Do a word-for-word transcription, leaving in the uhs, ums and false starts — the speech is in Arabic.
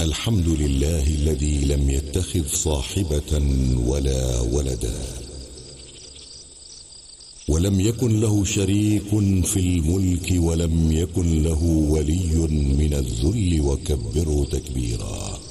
الحمد لله الذي لم يتخذ صاحبة ولا ولدا، ولم يكن له شريك في الملك، ولم يكن له ولي من الذل، وكبره تكبيرا.